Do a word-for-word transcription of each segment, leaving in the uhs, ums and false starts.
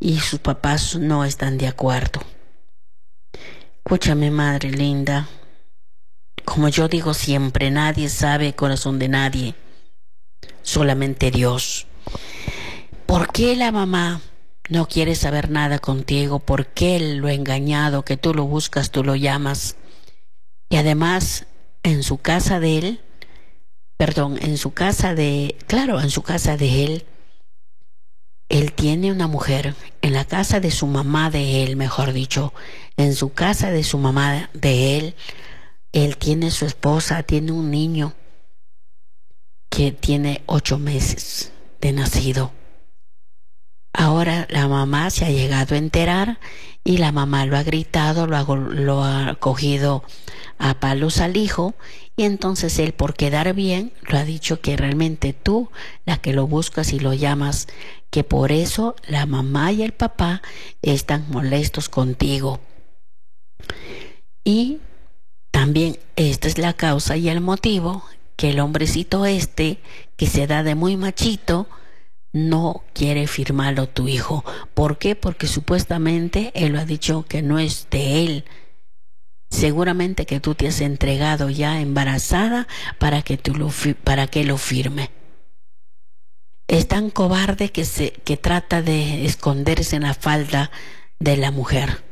y sus papás no están de acuerdo. Escúchame, madre linda, como yo digo siempre, nadie sabe el corazón de nadie, solamente Dios. ¿Por qué la mamá no quiere saber nada contigo? ¿Por qué él lo ha engañado, que tú lo buscas, tú lo llamas? Y además, en su casa de él, perdón, en su casa de, claro, en su casa de él, él tiene una mujer. En la casa de su mamá de él, mejor dicho, en su casa de su mamá de él, él tiene su esposa, tiene un niño que tiene ocho meses de nacido. Ahora la mamá se ha llegado a enterar y la mamá lo ha gritado, lo ha, lo ha cogido a palos al hijo, y entonces él, por quedar bien, lo ha dicho que realmente tú, la que lo buscas y lo llamas, que por eso la mamá y el papá están molestos contigo. Y también esta es la causa y el motivo que el hombrecito este, que se da de muy machito, no quiere firmarlo tu hijo. ¿Por qué? Porque supuestamente él lo ha dicho que no es de él. Seguramente que tú te has entregado ya embarazada para que tú lo para que lo firme. Es tan cobarde que se que trata de esconderse en la falda de la mujer.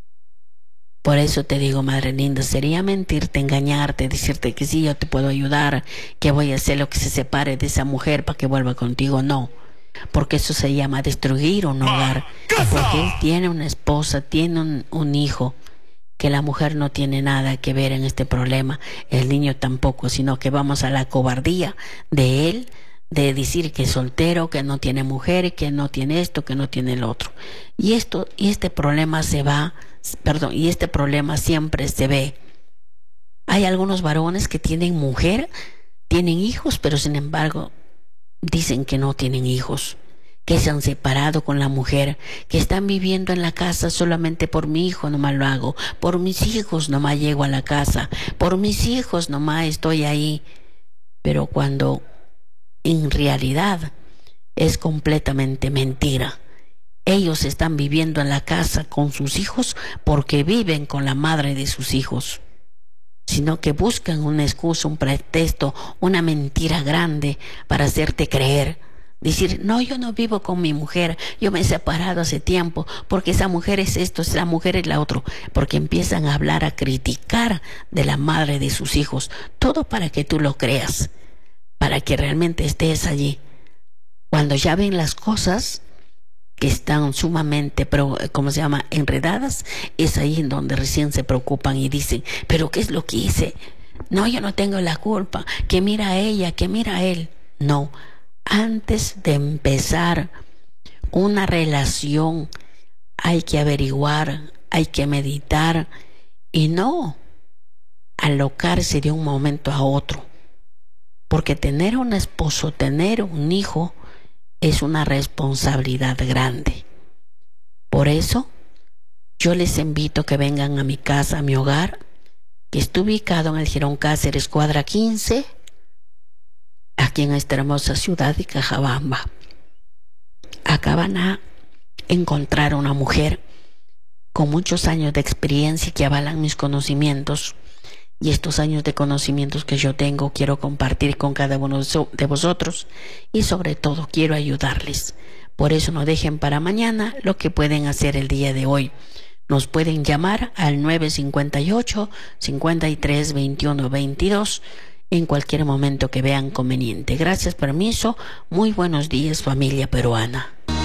Por eso te digo, madre linda, sería mentirte, engañarte, decirte que sí, yo te puedo ayudar, que voy a hacer lo que se separe de esa mujer para que vuelva contigo. No, porque eso se llama destruir un hogar. Porque él tiene una esposa, tiene un, un hijo, que la mujer no tiene nada que ver en este problema, el niño tampoco, sino que vamos a la cobardía de él, de decir que es soltero, que no tiene mujer, que no tiene esto, que no tiene el otro. Y esto, y este problema se va, perdón, y este problema siempre se ve. Hay algunos varones que tienen mujer, tienen hijos, pero sin embargo dicen que no tienen hijos, que se han separado con la mujer, que están viviendo en la casa solamente por mi hijo nomás lo hago, por mis hijos nomás llego a la casa, por mis hijos nomás estoy ahí. Pero cuando en realidad es completamente mentira. Ellos están viviendo en la casa con sus hijos porque viven con la madre de sus hijos, sino que buscan una excusa, un pretexto, una mentira grande para hacerte creer. Decir, no, yo no vivo con mi mujer, yo me he separado hace tiempo, porque esa mujer es esto, esa mujer es la otra, porque empiezan a hablar, a criticar de la madre de sus hijos, todo para que tú lo creas, para que realmente estés allí. Cuando ya ven las cosas que están sumamente, ¿cómo se llama?, enredadas, es ahí en donde recién se preocupan y dicen, pero ¿qué es lo que hice? No, yo no tengo la culpa, que mira a ella, que mira a él. No, antes de empezar una relación hay que averiguar, hay que meditar y no alocarse de un momento a otro. Porque tener un esposo, tener un hijo, es una responsabilidad grande. Por eso, yo les invito a que vengan a mi casa, a mi hogar, que está ubicado en el Girón Cáceres, cuadra quince, aquí en esta hermosa ciudad de Cajabamba. Acá van a encontrar una mujer con muchos años de experiencia que avalan mis conocimientos. Y estos años de conocimientos que yo tengo quiero compartir con cada uno de vosotros y sobre todo quiero ayudarles. Por eso no dejen para mañana lo que pueden hacer el día de hoy. Nos pueden llamar al nueve cinco ocho, cinco tres, veintiuno veintidós en cualquier momento que vean conveniente. Gracias, permiso. Muy buenos días, familia peruana.